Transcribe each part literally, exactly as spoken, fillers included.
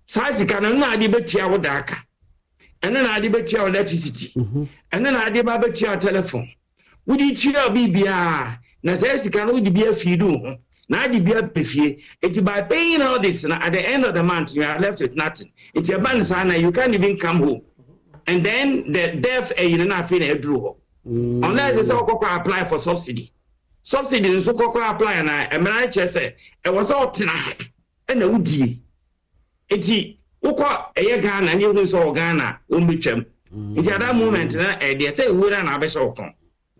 Sazi kana na ade betua wo daka. Eno na ade betua wo electricity. Eno na ade ba betua telephone. Wudi tua bibia na sazi kana wudi bia fidu. Na ade bia pefie. It's by paying all this na at the end of the month you are left with nothing. It's your ban sana you can't even come home. And then the death eh you na feel e dru. Unless you say apply for subsidy. Subsidy nso kokko apply na emra che say e was all tena e na wudie. Enti ukọ eye Ghana nye hu so Ghana o mbetwam. Enti at that moment na e dey say wura na abesha okon.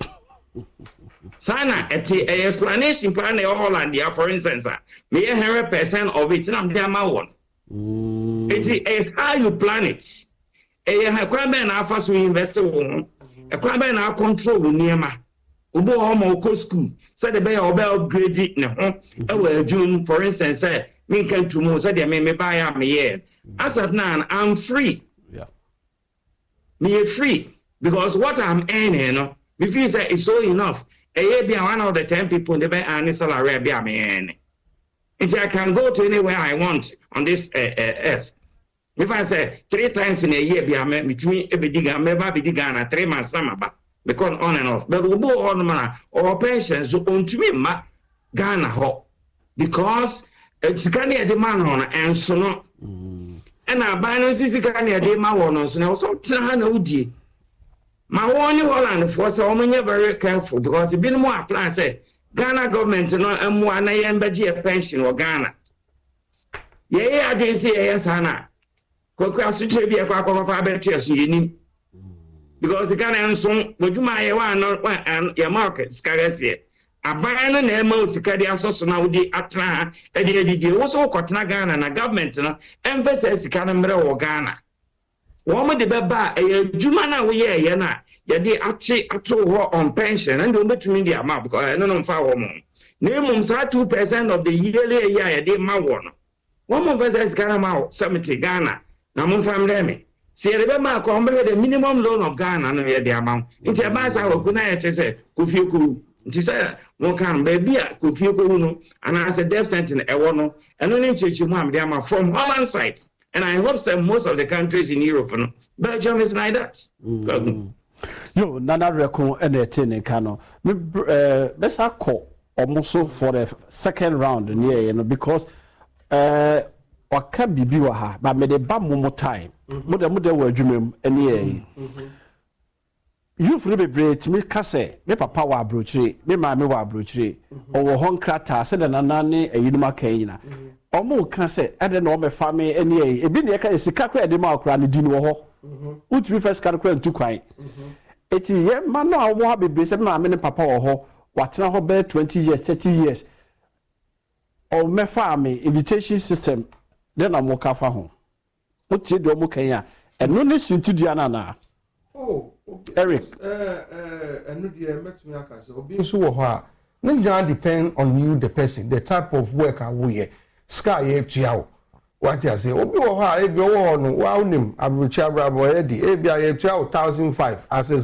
Sana eti a explanation plan na Holland ya for instance me one hundred percent of it na dey ama won. Enti is how you plan it. E ha kwa be na afa so invest wo. E kwa be na control wo niema. Obo ho ma ko school say the be obe upgrade ne ho e wa June for instance say me can to mo say the me me buy am here. As of now I'm free. Yeah. Me free because what I'm earning, you know, me feel say it's so enough. A year be one of the ten people they be earning salary be am earning. If I can go to anywhere I want on this uh, uh, earth. If I say three times in a year be am between e be diga me ba be diga na three months na ba because on and off. But we go on man or pensions so on to me ma Ghana ho because it's can e demand on and so no. And I buy no sisi can e demand on so na so tena na udie. My one Holland for so many very careful because it been more apply say Ghana government no am one na yembeji a pension or Ghana. Ye ye agency yes ana. Kokwa suche bi e kwa kwa fa betre so yenim. Because Ghana enso boduma ye wa no ya market scarce. Aban no na ema osika dia so so na wodi atra e de didi wo so kotena Ghana na government no emphasis sika na mre wo Ghana. Woman the beba a juma na we ye na ye de achi ato ho on pension and don't between the amount because I don't know fa woman. Name sa two percent of the yearly year ye de ma wo no. Woman versus Ghana ma seventy Ghana na mon family me. See the ma ko mbe the minimum loan of Ghana no ye de amount. Nti e ba sa wo ku na ye che se Kofi Oku. Nti say won kan baby a Kofi Oku no and as a death sentence e wo no eno ni chechi mu am de ama from Holland side. And I hope that most of the countries in Europe, no, Belgium is like that. Mm. Yo, Nana Reko and the Tin Cano. Let's call almost for the second round near, you know, because uh, or can be biwaha, but made a bam one more time. Mother, mother, were dreaming any. You free be great, me casse, me papa wa brochery, me mammy wa brochery, or hon crata, said an anani, a unima caina. Omo kan say I don't know my family any e bi ne ka esika de ma akra ne di no ho utbi first card kra ntu kwan eti ye ma no awo ha bebe se ma me ne papa wo ho watena ho be twenty years thirty years o me family invitation system then am wo ka fa ho uti de omo kan ya eno ne suntu dua na na oh Eric eh eh eno de metumi aka se obi nso wo ho a no just depend on you the person the type of work I wo ye sky ye tuawo what you say obi wo ha ebi wo no wa unim abruchi abrabo e di ebi a ye tuawo one thousand five as